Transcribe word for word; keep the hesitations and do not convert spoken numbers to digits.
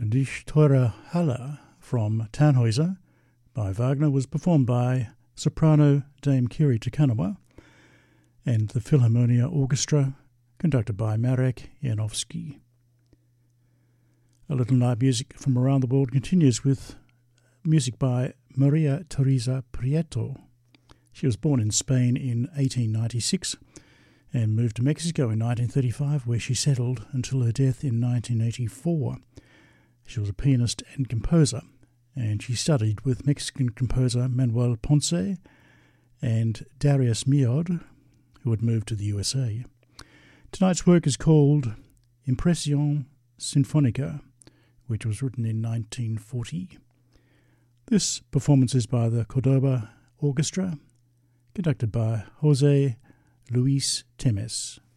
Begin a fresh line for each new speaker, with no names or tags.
Die Teure Halle from Tannhäuser by Wagner was performed by soprano Dame Kiri Takanawa and the Philharmonia Orchestra, conducted by Marek Janowski. A Little Night Music from Around the World continues with music by Maria Teresa Prieto. She was born in Spain in eighteen ninety-six and moved to Mexico in nineteen thirty-five, where she settled until her death in nineteen eighty-four. She was a pianist and composer, and she studied with Mexican composer Manuel Ponce and Darius Milhaud, who had moved to the U S A. Tonight's work is called Impression Sinfonica, which was written in nineteen forty. This performance is by the Cordoba Orchestra, conducted by Jose Luis Temes.